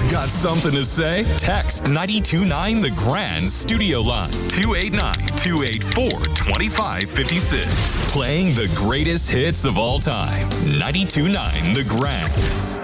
Got something to say? Text 92.9 The Grand Studio Line 289-284-2556. Playing the greatest hits of all time. 92.9 The Grand.